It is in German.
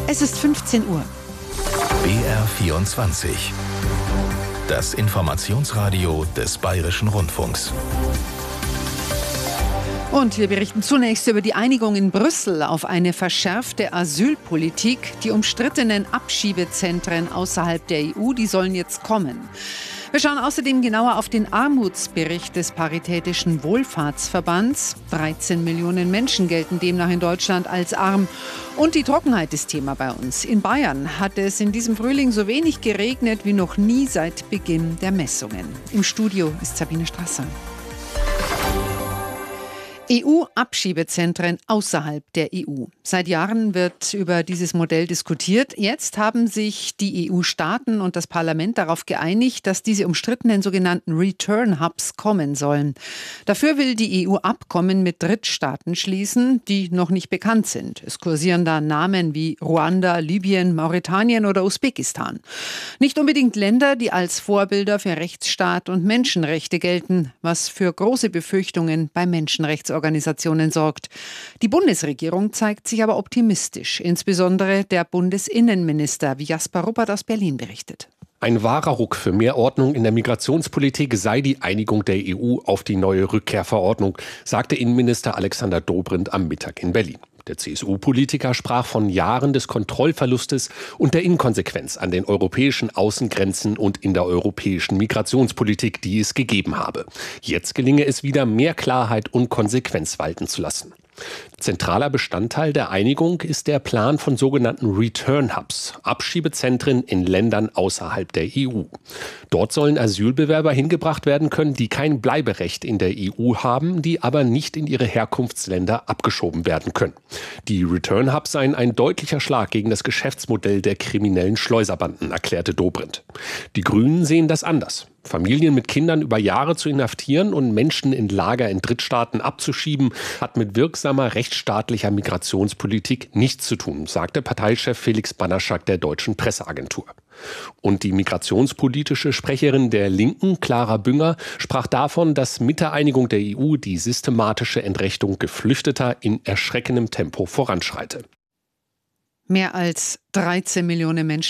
Es ist 15 Uhr. BR24. Das Informationsradio des Bayerischen Rundfunks. Und wir berichten zunächst über die Einigung in Brüssel auf eine verschärfte Asylpolitik. Die umstrittenen Abschiebezentren außerhalb der EU, die sollen jetzt kommen. Wir schauen außerdem genauer auf den Armutsbericht des Paritätischen Wohlfahrtsverbands. 13 Millionen Menschen gelten demnach in Deutschland als arm. Und die Trockenheit ist Thema bei uns. In Bayern hat es in diesem Frühling so wenig geregnet wie noch nie seit Beginn der Messungen. Im Studio ist Sabine Strasser. EU-Abschiebezentren außerhalb der EU. Seit Jahren wird über dieses Modell diskutiert. Jetzt haben sich die EU-Staaten und das Parlament darauf geeinigt, dass diese umstrittenen sogenannten Return-Hubs kommen sollen. Dafür will die EU Abkommen mit Drittstaaten schließen, die noch nicht bekannt sind. Es kursieren da Namen wie Ruanda, Libyen, Mauretanien oder Usbekistan. Nicht unbedingt Länder, die als Vorbilder für Rechtsstaat und Menschenrechte gelten, was für große Befürchtungen bei Menschenrechtsorganisationen sorgt. Die Bundesregierung zeigt sich aber optimistisch, insbesondere der Bundesinnenminister, wie Jasper Ruppert aus Berlin berichtet. Ein wahrer Ruck für mehr Ordnung in der Migrationspolitik sei die Einigung der EU auf die neue Rückkehrverordnung, sagte Innenminister Alexander Dobrindt am Mittag in Berlin. Der CSU-Politiker sprach von Jahren des Kontrollverlustes und der Inkonsequenz an den europäischen Außengrenzen und in der europäischen Migrationspolitik, die es gegeben habe. Jetzt gelinge es wieder, mehr Klarheit und Konsequenz walten zu lassen. Zentraler Bestandteil der Einigung ist der Plan von sogenannten Return Hubs, Abschiebezentren in Ländern außerhalb der EU. Dort sollen Asylbewerber hingebracht werden können, die kein Bleiberecht in der EU haben, die aber nicht in ihre Herkunftsländer abgeschoben werden können. Die Return Hubs seien ein deutlicher Schlag gegen das Geschäftsmodell der kriminellen Schleuserbanden, erklärte Dobrindt. Die Grünen sehen das anders. Familien mit Kindern über Jahre zu inhaftieren und Menschen in Lager in Drittstaaten abzuschieben, hat mit wirksamer rechtsstaatlicher Migrationspolitik nichts zu tun, sagte Parteichef Felix Banaschak der Deutschen Presseagentur. Und die migrationspolitische Sprecherin der Linken, Clara Bünger, sprach davon, dass mit der Einigung der EU die systematische Entrechtung Geflüchteter in erschreckendem Tempo voranschreite. Mehr als 13 Millionen Menschen